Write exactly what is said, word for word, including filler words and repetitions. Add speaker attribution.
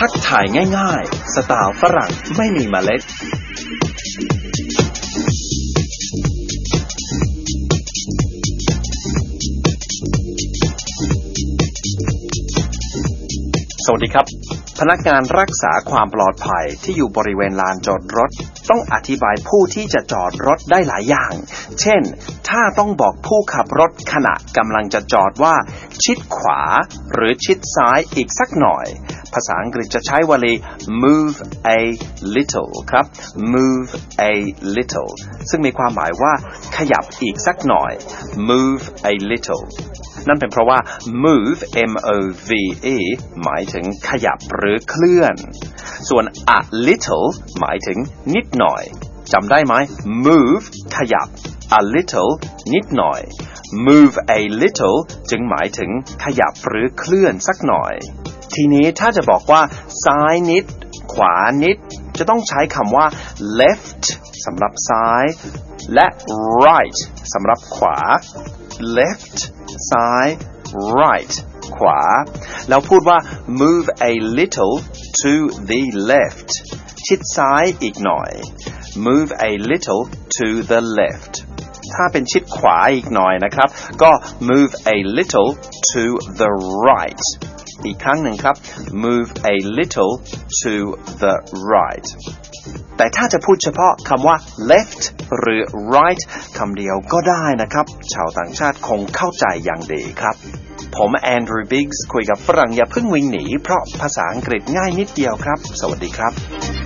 Speaker 1: ทักทายง่ายๆสไตล์ฝรั่งไม่มีเมล็ดสวัสดีครับพนักงานรักษาความปลอดภัยที่อยู่บริเวณลานจอดรถต้องอธิบายผู้ที่จะจอดรถได้หลายอย่างเช่นถ้าต้องบอกผู้ขับรถขณะกำลังจะจอดว่าชิดขวาหรือชิดซ้ายอีกสักหน่อยภาษาอังกฤษจะใช้วลี move a little ครับ move a little ซึ่งมีความหมายว่าขยับอีกสักหน่อย move a littleนั่นเป็นเพราะว่า move m o v e หมายถึงขยับหรือเคลื่อนส่วน a little หมายถึงนิดหน่อยจำได้ไหม move ขยับ a little นิดหน่อย move a little จึงหมายถึงขยับหรือเคลื่อนสักหน่อยทีนี้ถ้าจะบอกว่าซ้ายนิดขวานิดจะต้องใช้คำว่า left สำหรับซ้ายและ right สำหรับขวา left ซ้าย right ขวาแล้วพูดว่า move a little to the left ชิดซ้ายอีกหน่อย move a little to the left ถ้าเป็นชิดขวาอีกหน่อยนะครับก็ move a little to the right อีกครั้งหนึ่งครับ move a little to the right แต่ถ้าจะพูดเฉพาะคำว่า left หรือ right คำเดียวก็ได้นะครับชาวต่างชาติคงเข้าใจอย่างดีครับผมแอนดรูว์ บิกส์คุยกับฝรั่งอย่าเพิ่งวิ่งหนีเพราะภาษาอังกฤษง่ายนิดเดียวครับสวัสดีครับ